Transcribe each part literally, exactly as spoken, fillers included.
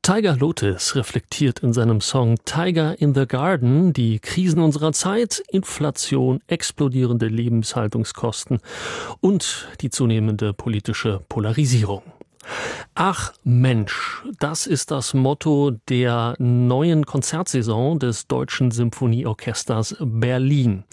Tiger Lotus reflektiert in seinem Song Tiger in the Garden die Krisen unserer Zeit, Inflation, explodierende Lebenshaltungskosten und die zunehmende politische Polarisierung. Ach Mensch, das ist das Motto der neuen Konzertsaison des Deutschen Symphonieorchesters Berlin.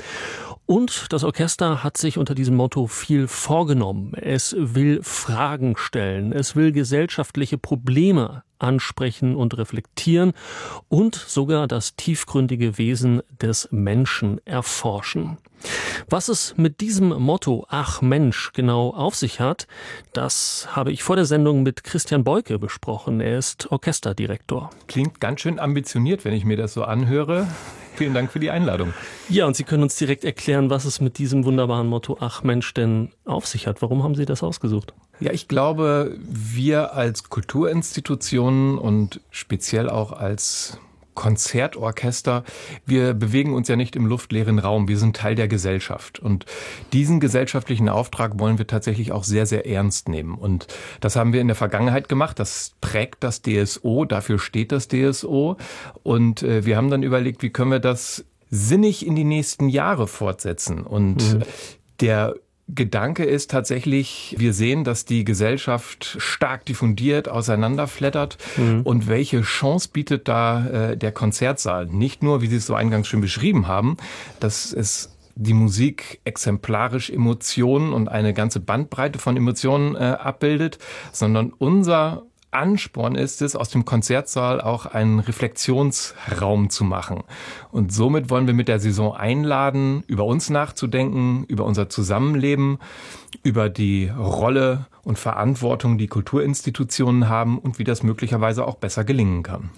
Und das Orchester hat sich unter diesem Motto viel vorgenommen. Es will Fragen stellen, es will gesellschaftliche Probleme ansprechen und reflektieren und sogar das tiefgründige Wesen des Menschen erforschen. Was es mit diesem Motto Ach Mensch genau auf sich hat, das habe ich vor der Sendung mit Christian Boyke besprochen. Er ist Orchesterdirektor. Klingt ganz schön ambitioniert, wenn ich mir das so anhöre. Vielen Dank für die Einladung. Ja, und Sie können uns direkt erklären, was es mit diesem wunderbaren Motto Ach Mensch denn auf sich hat. Warum haben Sie das ausgesucht? Ja, ich glaube, wir als Kulturinstitutionen und speziell auch als Konzertorchester, wir bewegen uns ja nicht im luftleeren Raum, wir sind Teil der Gesellschaft. Und diesen gesellschaftlichen Auftrag wollen wir tatsächlich auch sehr, sehr ernst nehmen. Und das haben wir in der Vergangenheit gemacht, das prägt das D S O, dafür steht das D S O. Und äh, wir haben dann überlegt, wie können wir das sinnig in die nächsten Jahre fortsetzen. Und mhm. der Gedanke ist tatsächlich, wir sehen, dass die Gesellschaft stark diffundiert auseinanderflattert. Mhm. Und welche Chance bietet da äh, der Konzertsaal? Nicht nur, wie Sie es so eingangs schon beschrieben haben, dass es die Musik exemplarisch Emotionen und eine ganze Bandbreite von Emotionen äh, abbildet, sondern unser Ansporn ist es, aus dem Konzertsaal auch einen Reflexionsraum zu machen. Und somit wollen wir mit der Saison einladen, über uns nachzudenken, über unser Zusammenleben, über die Rolle und Verantwortung, die Kulturinstitutionen haben und wie das möglicherweise auch besser gelingen kann.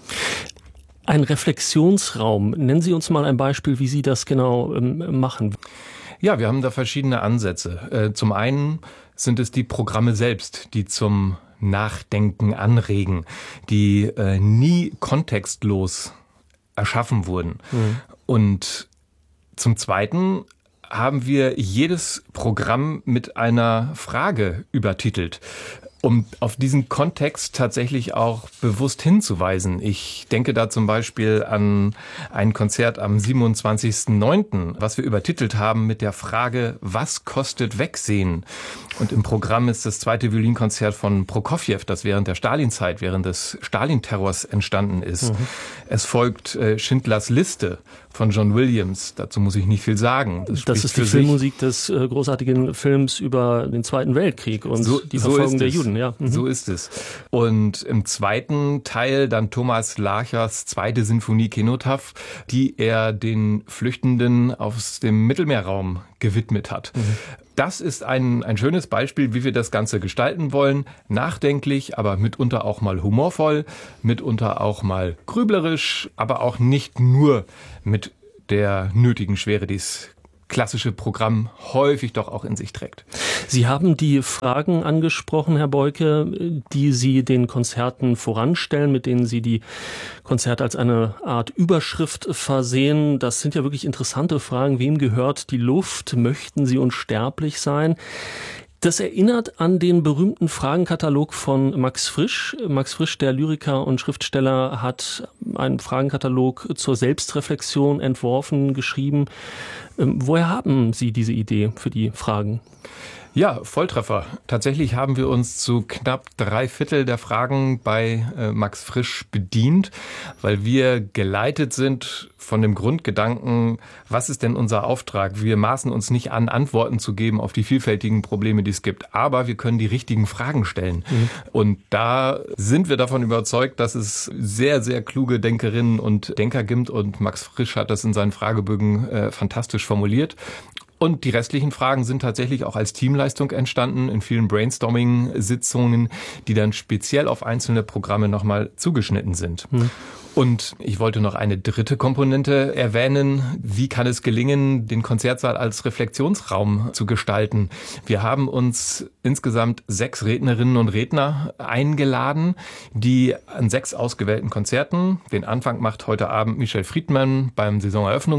Ein Reflexionsraum. Nennen Sie uns mal ein Beispiel, wie Sie das genau ähm, machen. Ja, wir haben da verschiedene Ansätze. Äh, zum einen sind es die Programme selbst, die zum Nachdenken anregen, die äh, nie kontextlos erschaffen wurden. Mhm. Und zum Zweiten haben wir jedes Programm mit einer Frage übertitelt, um auf diesen Kontext tatsächlich auch bewusst hinzuweisen. Ich denke da zum Beispiel an ein Konzert am siebenundzwanzigsten neunten, was wir übertitelt haben mit der Frage, was kostet Wegsehen? Und im Programm ist das zweite Violinkonzert von Prokofjew, das während der Stalinzeit, während des Stalin-Terrors entstanden ist. Mhm. Es folgt äh, Schindlers Liste von John Williams. Dazu muss ich nicht viel sagen. Das, das ist die Filmmusik des äh, großartigen Films über den Zweiten Weltkrieg und so, die Verfolgung so der Juden. Ja. Mhm. So ist es. Und im zweiten Teil dann Thomas Lachers zweite Sinfonie Kenotaph, die er den Flüchtenden aus dem Mittelmeerraum gewidmet hat. Mhm. Das ist ein, ein schönes Beispiel, wie wir das Ganze gestalten wollen. Nachdenklich, aber mitunter auch mal humorvoll, mitunter auch mal grüblerisch, aber auch nicht nur mit der nötigen Schwere, die es klassische Programm häufig doch auch in sich trägt. Sie haben die Fragen angesprochen, Herr Boyke, die Sie den Konzerten voranstellen, mit denen Sie die Konzerte als eine Art Überschrift versehen. Das sind ja wirklich interessante Fragen. Wem gehört die Luft? Möchten Sie unsterblich sein? Das erinnert an den berühmten Fragenkatalog von Max Frisch. Max Frisch, der Lyriker und Schriftsteller, hat einen Fragenkatalog zur Selbstreflexion entworfen, geschrieben. Woher haben Sie diese Idee für die Fragen? Ja, Volltreffer. Tatsächlich haben wir uns zu knapp drei Viertel der Fragen bei äh, Max Frisch bedient, weil wir geleitet sind von dem Grundgedanken, was ist denn unser Auftrag? Wir maßen uns nicht an, Antworten zu geben auf die vielfältigen Probleme, die es gibt, aber wir können die richtigen Fragen stellen. Mhm. Und da sind wir davon überzeugt, dass es sehr, sehr kluge Denkerinnen und Denker gibt und Max Frisch hat das in seinen Fragebögen äh, fantastisch formuliert. Und die restlichen Fragen sind tatsächlich auch als Teamleistung entstanden in vielen Brainstorming-Sitzungen, die dann speziell auf einzelne Programme nochmal zugeschnitten sind. Hm. Und ich wollte noch eine dritte Komponente erwähnen. Wie kann es gelingen, den Konzertsaal als Reflexionsraum zu gestalten? Wir haben uns insgesamt sechs Rednerinnen und Redner eingeladen, die an sechs ausgewählten Konzerten, den Anfang macht heute Abend Michel Friedmann beim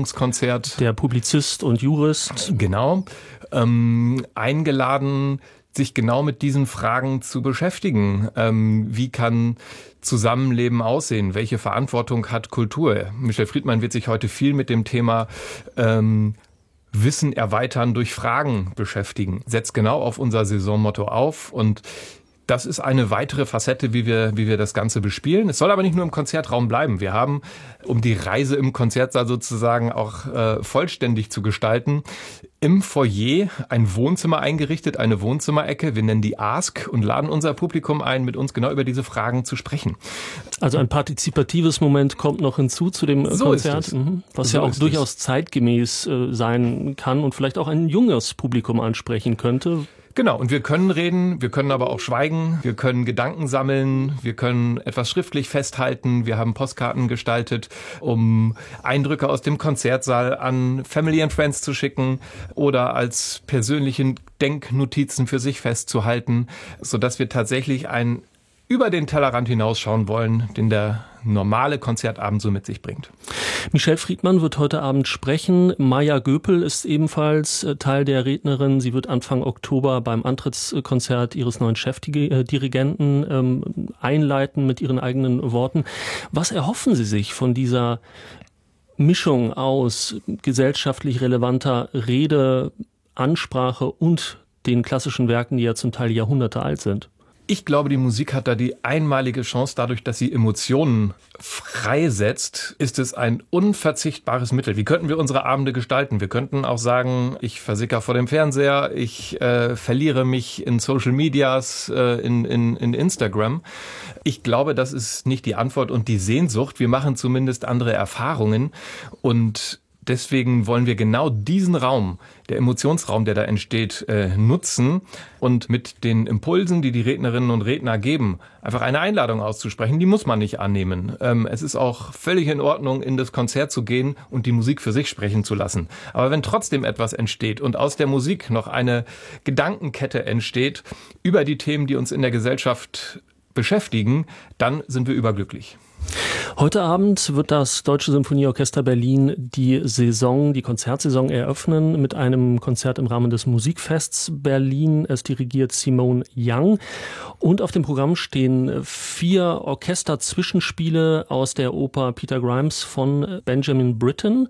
Saisoneröffnungskonzert. Der Publizist und Jurist. Genau. Ähm, eingeladen, sich genau mit diesen Fragen zu beschäftigen. Ähm, wie kann Zusammenleben aussehen? Welche Verantwortung hat Kultur? Michel Friedmann wird sich heute viel mit dem Thema ähm, Wissen erweitern durch Fragen beschäftigen. Setzt genau auf unser Saisonmotto auf und das ist eine weitere Facette, wie wir, wie wir das Ganze bespielen. Es soll aber nicht nur im Konzertraum bleiben. Wir haben, um die Reise im Konzertsaal sozusagen auch äh, vollständig zu gestalten, im Foyer ein Wohnzimmer eingerichtet, eine Wohnzimmerecke. Wir nennen die Ask und laden unser Publikum ein, mit uns genau über diese Fragen zu sprechen. Also ein partizipatives Moment kommt noch hinzu zu dem so Konzert, mhm. was so ja auch durchaus es. zeitgemäß äh, sein kann und vielleicht auch ein junges Publikum ansprechen könnte. Genau, und wir können reden, wir können aber auch schweigen, wir können Gedanken sammeln, wir können etwas schriftlich festhalten, wir haben Postkarten gestaltet, um Eindrücke aus dem Konzertsaal an Family and Friends zu schicken oder als persönliche Denknotizen für sich festzuhalten, sodass wir tatsächlich ein über den Tellerrand hinausschauen wollen, den der normale Konzertabend so mit sich bringt. Michel Friedmann wird heute Abend sprechen. Maja Göpel ist ebenfalls Teil der Rednerin. Sie wird Anfang Oktober beim Antrittskonzert ihres neuen Chefdirigenten ähm, einleiten mit ihren eigenen Worten. Was erhoffen Sie sich von dieser Mischung aus gesellschaftlich relevanter Rede, Ansprache und den klassischen Werken, die ja zum Teil Jahrhunderte alt sind? Ich glaube, die Musik hat da die einmalige Chance, dadurch, dass sie Emotionen freisetzt, ist es ein unverzichtbares Mittel. Wie könnten wir unsere Abende gestalten? Wir könnten auch sagen, ich versicker vor dem Fernseher, ich äh, verliere mich in Social Medias, äh, in, in, in Instagram. Ich glaube, das ist nicht die Antwort und die Sehnsucht. Wir machen zumindest andere Erfahrungen und deswegen wollen wir genau diesen Raum, der Emotionsraum, der da entsteht, äh, nutzen und mit den Impulsen, die die Rednerinnen und Redner geben, einfach eine Einladung auszusprechen. Die muss man nicht annehmen. Ähm, es ist auch völlig in Ordnung, in das Konzert zu gehen und die Musik für sich sprechen zu lassen. Aber wenn trotzdem etwas entsteht und aus der Musik noch eine Gedankenkette entsteht über die Themen, die uns in der Gesellschaft beschäftigen, dann sind wir überglücklich. Heute Abend wird das Deutsche Symphonieorchester Berlin die Saison, die Konzertsaison eröffnen mit einem Konzert im Rahmen des Musikfests Berlin. Es dirigiert Simone Young. Und auf dem Programm stehen vier Orchester-Zwischenspiele aus der Oper Peter Grimes von Benjamin Britten.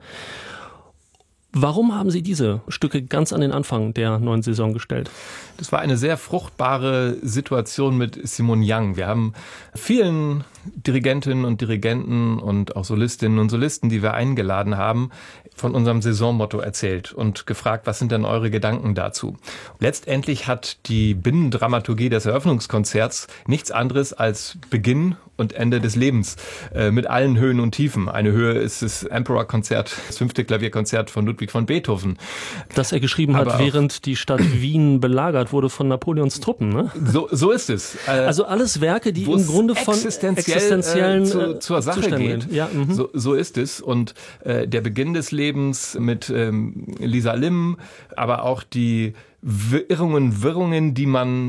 Warum haben Sie diese Stücke ganz an den Anfang der neuen Saison gestellt? Das war eine sehr fruchtbare Situation mit Simone Young. Wir haben vielen Dirigentinnen und Dirigenten und auch Solistinnen und Solisten, die wir eingeladen haben, von unserem Saisonmotto erzählt und gefragt, was sind denn eure Gedanken dazu? Letztendlich hat die Binnendramaturgie des Eröffnungskonzerts nichts anderes als Beginn und Ende des Lebens, äh, mit allen Höhen und Tiefen. Eine Höhe ist das Emperor-Konzert, das fünfte Klavierkonzert von Ludwig von Beethoven. Das er geschrieben hat, während die Stadt Wien belagert wurde von Napoleons Truppen, ne? So, so ist es. Äh, also alles Werke, die im Grunde von existenziell, existenziellen äh, zu, zur Sache Zuständen geht. Ja, mhm. so, so ist es. Und äh, der Beginn des Lebens mit ähm, Lisa Lim, aber auch die Irrungen, Wirrungen, die man